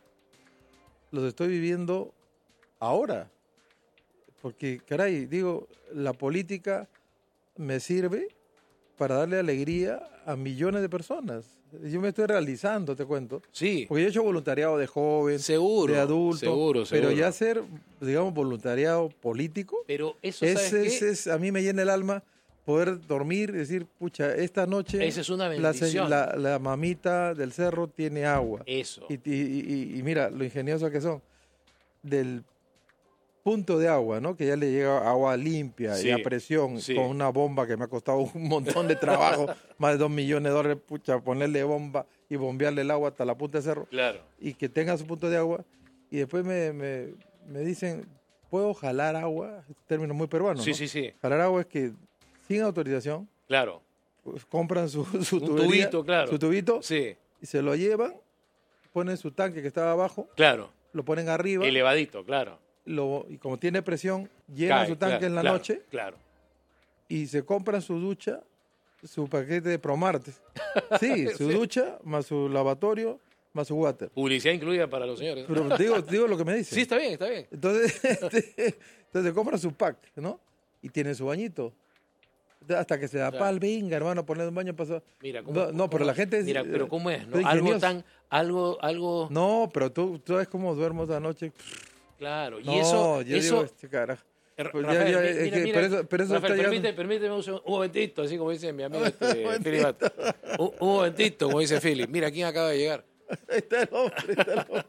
los estoy viviendo ahora. Porque, caray, digo, la política me sirve para darle alegría a millones de personas. Yo me estoy realizando, te cuento. Sí. Porque yo he hecho voluntariado de joven, seguro, de adulto. Seguro, seguro. Pero ya hacer, digamos, voluntariado político, pero eso, es, ¿sabes es, qué? es, a mí me llena el alma poder dormir y decir, pucha, esta noche esa es una la, bendición. la, la mamita del cerro tiene agua. Eso. Y, y, y, y mira, lo ingenioso que son. Del punto de agua, ¿no? Que ya le llega agua limpia Sí, y a presión, sí. con una bomba que me ha costado un montón de trabajo, más de dos millones de dólares, pucha, ponerle bomba y bombearle el agua hasta la punta del cerro. Claro. Y que tenga su punto de agua. Y después me, me, me dicen, ¿puedo jalar agua? Es un término muy peruano, Sí, ¿no? sí, sí. Jalar agua es que sin autorización, Claro. pues, compran su, su Un tubería, tubito, claro. su tubito, Sí. y se lo llevan, ponen su tanque que estaba abajo, Claro. lo ponen arriba, Elevadito, claro. lo, y como tiene presión, llenan Cae, su tanque claro, en la claro, noche Claro. y se compran su ducha, su paquete de Promartes. Sí, su Sí. ducha, más su lavatorio, más su water. Publicidad incluida para los señores. Pero digo, digo lo que me dicen. Sí, está bien, está bien. Entonces, este, entonces se compra su pack, ¿no? Y tiene su bañito. Entonces, hasta que se da Claro. pal, venga, hermano, poner un baño pasado. Mira, ¿cómo, No, no, pero cómo- la gente es. Mira, pero ¿cómo es? ¿no? es Algo ingeniosa. tan. Algo. algo No, pero tú, tú sabes cómo duermo esa noche. Claro. Y No, eso. yo eso digo, este carajo. Ra- Pues ya- Rafael, ya, mi- es mira, que mira, pero eso- pero eso Rafael, está permite- llegando- permíteme un, seg- un momentito, así como dice mi amigo este, Philip Bat. Un, un momentito, como dice Philip. Mira quién acaba de llegar. Ahí está el hombre, está el hombre.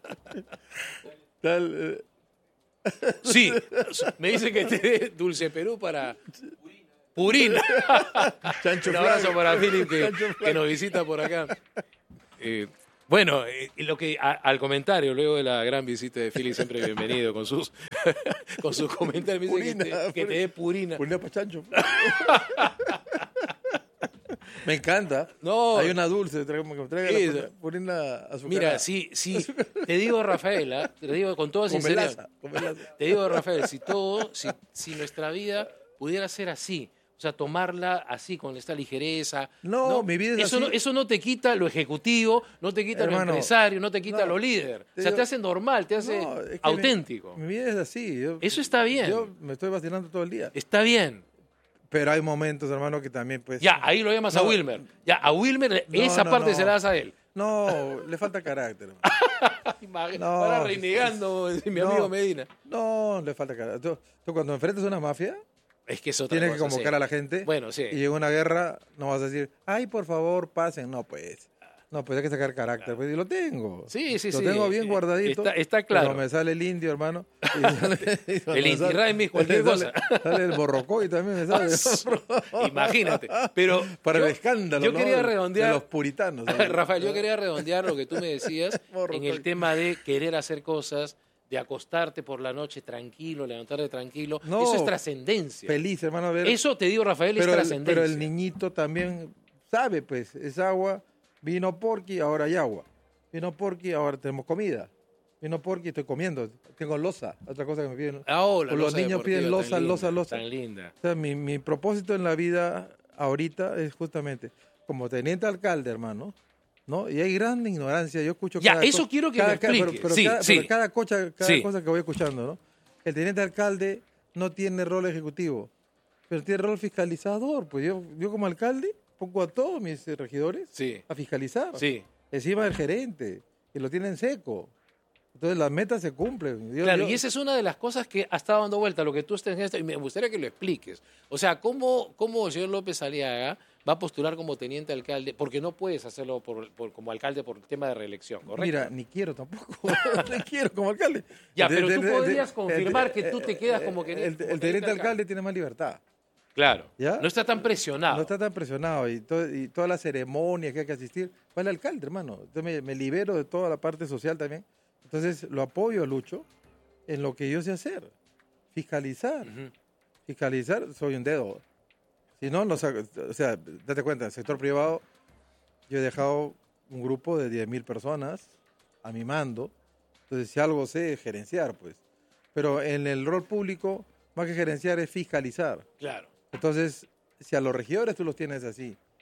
Está el, eh, Sí, me dice que te dé Dulce Perú para Purina. Chancho Un abrazo Flag. para Philip que, Chancho Flag. que nos visita por acá. Eh, bueno, eh, lo que a- al comentario, luego de la gran visita de Philip, siempre bienvenido con sus con sus comentarios, me dice que te, que te dé Purina. Purina para Chancho. Me encanta. No. Hay una dulce, traigo- que me traiga Sí, la purina- purina azucarada. Mira, sí, sí, te digo, Rafaela, te digo con toda Con sinceridad. melaza, con melaza. Te digo, Rafael, si todo, si, si nuestra vida pudiera ser así, o sea, tomarla así, con esta ligereza. No, mi vida es eso así. No, eso no te quita lo ejecutivo, no te quita lo Hermano, empresario, no te quita no, lo líder. te O sea, digo- te hace normal, te hace No, es que auténtico. Mi, mi vida es así. Yo- Eso está bien. Yo me estoy vacilando todo el día. Está bien. Pero hay momentos, hermano, que también pues... Ya, ahí lo llamas a No, Wilmer. Ya, a Wilmer, No, esa no, parte no. se la das a él. No, le falta carácter. hermano. Imagínate, No, para renegando, mi no. amigo Medina. No, le falta carácter. Tú, tú cuando enfrentas una mafia, Es que es otra tienes que cosa, convocar sí. a la gente. Bueno, sí. Y en una guerra no vas a decir, ay, por favor, pasen. No, pues. No, pues hay que sacar carácter. Pues, y lo tengo. Sí, sí, lo sí. tengo bien guardadito. Está- está claro. Pero me sale el indio, hermano. Y sale- y cuando El me Inti sale- Raymi, cualquier sale- cosa. Sale el borrocoy también me sale. Imagínate. Pero Para yo- el escándalo, yo ¿no? quería de- redondear- de los puritanos. ¿sabes? Rafael, yo quería redondear lo que tú me decías en el tema de querer hacer cosas, de acostarte por la noche tranquilo, levantarte tranquilo. No, Eso es trascendencia. Feliz, hermano. a ver. Eso te digo, Rafael, pero es el, trascendencia. pero el niñito también sabe, pues, es agua, vino porqui, ahora hay agua. Vino porqui, ahora tenemos comida. Vino porqui, estoy comiendo. Tengo losa, otra cosa que me piden. Ahora, Pues los niños piden losa, losa, losa. Tan linda. O sea, mi, mi propósito en la vida ahorita es justamente, como teniente alcalde, hermano, ¿no? Y hay gran ignorancia. Yo escucho Ya, cada eso co- quiero que cada- me cada- pero- expliques. pero Sí, cada, sí. pero cada cosa, cada Sí. cosa que voy escuchando, ¿no? El teniente alcalde no tiene rol ejecutivo, pero tiene rol fiscalizador. Pues yo, yo como alcalde pongo a todos mis eh, regidores Sí. a fiscalizar. Sí. Encima del gerente, que lo tienen seco. Entonces las metas se cumplen. Yo- Claro, yo- y esa es una de las cosas que ha estado dando vuelta, lo que tú estás en esto, y me gustaría que lo expliques. O sea, ¿cómo, cómo el señor López Aliaga va a postular como teniente alcalde? Porque no puedes hacerlo por, por- como alcalde por tema de reelección, ¿correcto? Mira, ni quiero tampoco. ni quiero como alcalde. Ya, De- pero de- tú de- podrías de- confirmar de- que tú te quedas como que El, el- el teniente alcalde tiene más libertad. Claro. ¿Ya? No está tan presionado. No está tan presionado y, to- y toda la ceremonia que hay que asistir, va el alcalde, hermano. Entonces me, me libero de toda la parte social también. Entonces lo apoyo a Lucho en lo que yo sé hacer. Fiscalizar. Fiscalizar, soy un dedo. Si no, no saco- o sea, date cuenta, en el sector privado yo he dejado un grupo de diez mil personas a mi mando. Entonces, si algo sé, es gerenciar, pues. Pero en el rol público, más que gerenciar, es fiscalizar. Claro. Entonces, si a los regidores tú los tienes así,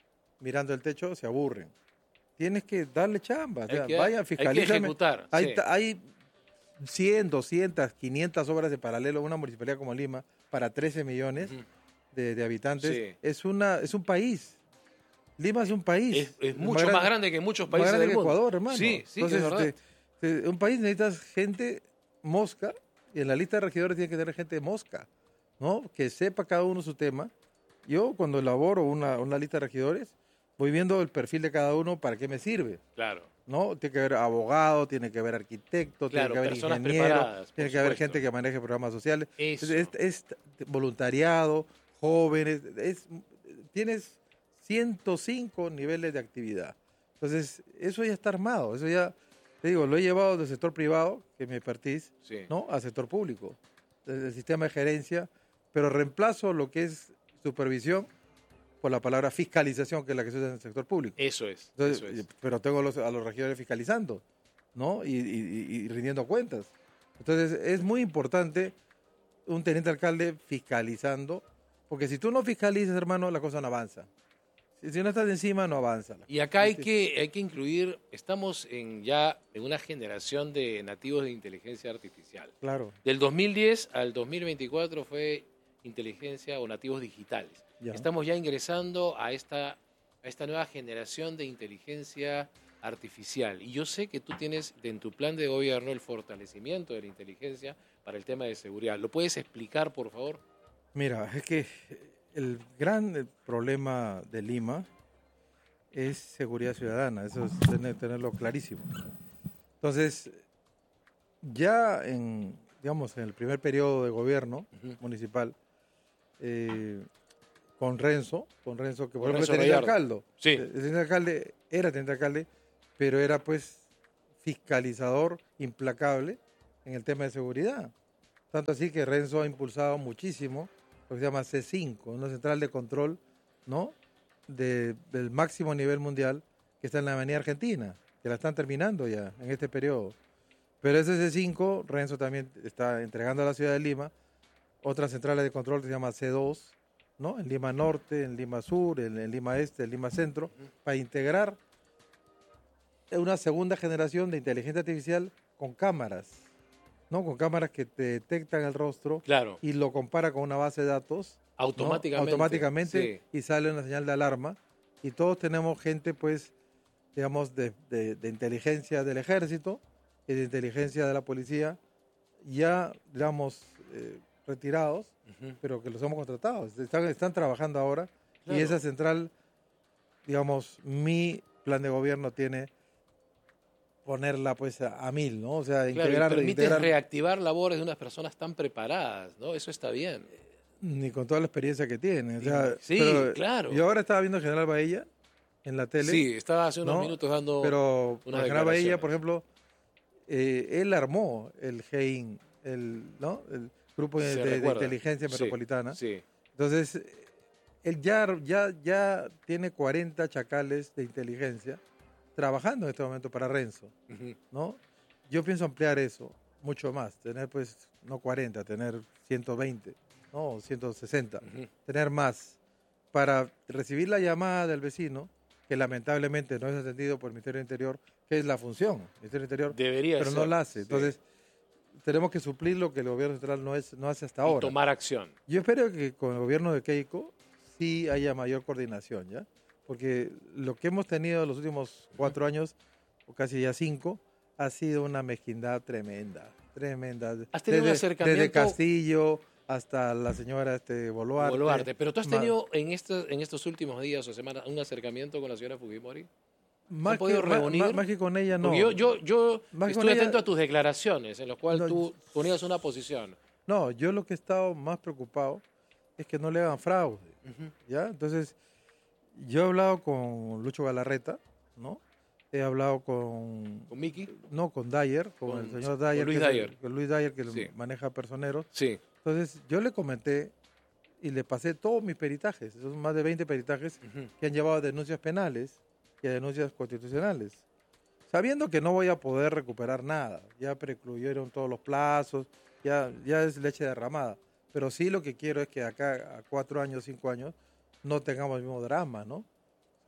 mirando el techo se aburren. Tienes que darle chamba, o sea, Hay que- vaya, hay que fiscalízame. ejecutar, Hay, sí. ta- hay cien, doscientas, quinientas obras de paralelo en una municipalidad como Lima para trece millones de, de habitantes. Sí. Es una es un país. Lima es un país. Es, es mucho más grande que muchos países más grande del que mundo. Ecuador, hermano. Sí, sí, Entonces, es verdad. este, este, un país necesitas gente mosca y en la lista de regidores tiene que tener gente mosca, ¿no? Que sepa cada uno su tema. Yo cuando elaboro una, una lista de regidores voy viendo el perfil de cada uno para qué me sirve. Claro. ¿No? Tiene que haber abogado, tiene que haber arquitecto, Claro, tiene que haber personas ingeniero, preparadas, por tiene que haber supuesto. gente que maneje programas sociales. Eso. Es, es voluntariado, jóvenes, es, tienes ciento cinco niveles de actividad. Entonces, eso ya está armado, eso ya, te digo, lo he llevado del sector privado, que me partís, Sí. ¿no? Al sector público, desde el sistema de gerencia, pero reemplazo lo que es supervisión por la palabra fiscalización, que es la que se usa en el sector público. Eso es. Entonces, eso es. pero tengo los- a los regidores fiscalizando, ¿no? Y, y- y- y rindiendo cuentas. Entonces, es muy importante un teniente alcalde fiscalizando, porque si tú no fiscalizas, hermano, la cosa no avanza. Si, si no estás encima, no avanza. Y acá hay que, hay que incluir, estamos en ya en una generación de nativos de inteligencia artificial. Claro. Del dos mil diez al dos mil veinticuatro fue inteligencia o nativos digitales. Ya. Estamos ya ingresando a esta, a esta nueva generación de inteligencia artificial. Y yo sé que tú tienes en tu plan de gobierno el fortalecimiento de la inteligencia para el tema de seguridad. ¿Lo puedes explicar, por favor? Mira, es que el gran eh, problema de Lima es seguridad ciudadana, eso es tener, tenerlo clarísimo. Entonces, ya en, digamos, en el primer periodo de gobierno Ujú. municipal, eh, con Renzo, con Renzo, que por Con ejemplo es Renzo teniente Gallardo. alcalde, Sí. el teniente alcalde era teniente alcalde, pero era pues fiscalizador implacable en el tema de seguridad. Tanto así que Renzo ha impulsado muchísimo lo que se llama C cinco, una central de control, ¿no? De- del máximo nivel mundial que está en la Avenida Argentina, que la están terminando ya en este periodo. Pero ese C cinco, Renzo también está entregando a la ciudad de Lima otras centrales de control que se llama C dos, ¿no? En Lima Norte, en Lima Sur, en, en Lima Este, en Lima Centro, para integrar una segunda generación de inteligencia artificial con cámaras, ¿no? Con cámaras que te detectan el rostro Claro. y lo compara con una base de datos, ¿no? Automáticamente. automáticamente y sale una señal de alarma. Y todos tenemos gente, pues, digamos, de, de- de inteligencia del ejército y de inteligencia de la policía, ya, digamos, eh, retirados, Ujú. pero que los hemos contratado. Están, están trabajando ahora Claro. y esa central, digamos, mi plan de gobierno tiene ponerla pues a, a mil, ¿no? O sea, Claro, y integrar, permite integrar reactivar labores de unas personas tan preparadas, ¿no? Eso está bien. ni con toda la experiencia que tiene. O sea, Sí, pero claro. Yo ahora estaba viendo a General Bahía en la tele. Sí, estaba hace unos ¿no? minutos dando Pero unas el General Bahía, declaraciones. por ejemplo, eh, él armó el G I N, el, ¿no? el Grupo de, Se de- de recuerda. Inteligencia Sí, Metropolitana. sí. Entonces, él ya, ya, ya tiene cuarenta chacales de inteligencia trabajando en este momento para Renzo, Ujú. ¿no? Yo pienso ampliar eso mucho más, tener pues no cuarenta, tener ciento veinte, no, ciento sesenta, Ujú. tener más para recibir la llamada del vecino, que lamentablemente no es atendido por el Ministerio del Interior, que es la función, el Ministerio del Interior, Debería pero no ser, la hace. sí. Entonces, tenemos que suplir lo que el gobierno central no, es, no hace hasta Y ahora. tomar acción. Yo espero que con el gobierno de Keiko sí haya mayor coordinación, ¿ya? Porque lo que hemos tenido en los últimos cuatro años, o casi ya cinco, ha sido una mezquindad tremenda, tremenda. ¿Has tenido un Desde- acercamiento- Desde Castillo hasta la señora este, Boluarte. Boluarte. Pero tú has Ma- tenido en, estos en estos últimos días o semanas un acercamiento con la señora Fujimori. ¿Se Más han podido que, ma- reunir? ma- más que con ella, no. Porque yo, yo, yo Más que con estuve ella- atento a tus declaraciones en las cuales No, tú ponías una posición. No, yo lo que he estado más preocupado es que no le hagan fraude, ¿ya? Entonces, yo he hablado con Lucho Galarreta, ¿no? He hablado con... ¿Con Miki? No, con Dyer, con, Con- el señor con Dyer. Luis que es el- Dyer. con Luis Dyer, que Sí. maneja personeros. Sí. Entonces, yo le comenté y le pasé todos mis peritajes, son más de veinte peritajes Ujú. que han llevado a denuncias penales y a denuncias constitucionales. Sabiendo que no voy a poder recuperar nada, ya precluyeron todos los plazos, ya, ya es leche derramada. Pero sí lo que quiero es que acá a cuatro años, cinco años, no tengamos el mismo drama, ¿no?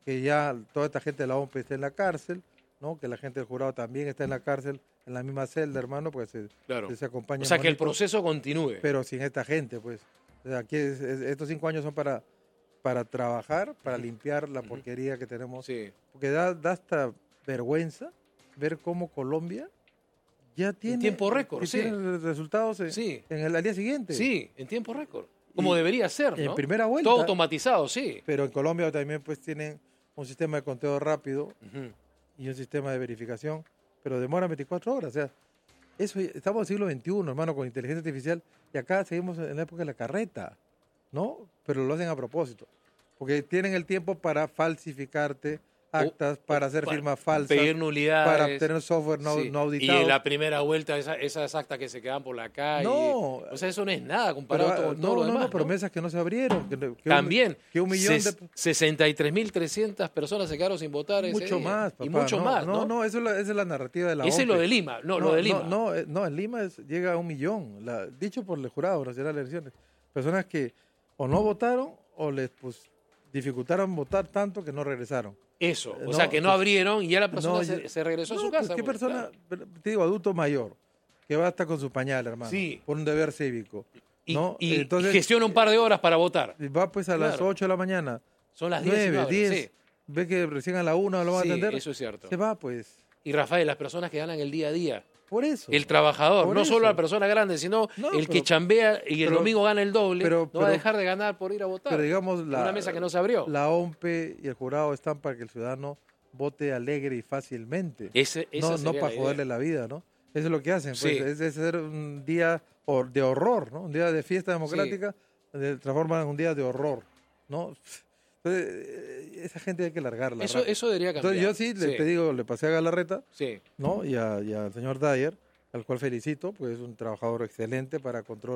que ya toda esta gente de la O M P está en la cárcel, ¿no? Que la gente del jurado también está en la cárcel, en la misma celda, hermano, pues se, Claro. se acompaña. O sea, que el bonito, proceso continúe. pero sin esta gente, pues. O sea, aquí es- es- estos cinco años son para, para trabajar, para limpiar la porquería que tenemos. Sí. Porque da, da hasta vergüenza ver cómo Colombia ya tiene... tiempo récord, que sí. tiene resultados en, Sí. en el, al día siguiente. Sí, en tiempo récord. Como Y debería ser, en ¿no? primera vuelta. Todo automatizado, sí. Pero en Colombia también pues tienen un sistema de conteo rápido Ujú. y un sistema de verificación, pero demora veinticuatro horas. O sea, eso, estamos en el siglo veintiuno, hermano, con inteligencia artificial, y acá seguimos en la época de la carreta, ¿no? Pero lo hacen a propósito, porque tienen el tiempo para falsificarte actas, para hacer para firmas falsas, pedir nulidades. para obtener software no, Sí. no Y auditado. en la primera vuelta, esa- esas actas que se quedan por la calle. No. O sea, eso no es nada comparado Pero, con no, todo lo no, demás. no, ¿no? promesas que no se abrieron. Que, que un- También, que un millón ses- de... sesenta y tres mil trescientas personas se quedaron sin votar ese Mucho día. más, papá. Y mucho no, más, ¿no? No, no, eso es la, esa es la narrativa de la Ese es O M P. lo de Lima. No, lo de Lima. No, no, eh, no, en Lima es- llega a un millón. La, dicho por el Jurado Nacional de Elecciones. Personas que o no votaron o les pues, dificultaron votar tanto que no regresaron. Eso, o Eh, sea, no, que no pues, abrieron y ya la persona no, se, ya- se regresó a no, su pues, casa. ¿qué pues, persona, claro. te digo, adulto mayor, que va a estar con su pañal, hermano? Sí. Por un deber cívico. Y, ¿no? y Entonces, gestiona un par de horas para votar. va pues a las Claro. ocho de la mañana. Son las diez y no nueve, abren, diez. sí. Ve que recién a la una lo van Sí, a atender. eso es cierto. Se va, pues. Y Rafael, las personas que ganan el día a día. Por eso. El trabajador, Por no eso. solo la persona grande, sino No, el que pero- chambea y el pero- domingo gana el doble, pero- no va a pero- dejar de ganar por ir a votar. Pero digamos, la, Una mesa que no se abrió. la O M P y el jurado están para que el ciudadano vote alegre y fácilmente. Ese- esa no no sería para la joderle la vida, ¿no? Eso es lo que hacen. Pues, Sí. es, es ser un día hor- de horror, ¿no? Un día de fiesta democrática, se transforman en un día de horror, ¿no? Entonces, eh, esa gente hay que largarla. Eso- rápido. eso debería Entonces, cambiar. yo sí, le, Sí. te digo, le pasé a Galarreta, Sí. ¿no? Y, a- y al señor Dyer, al cual felicito, pues es un trabajador excelente para control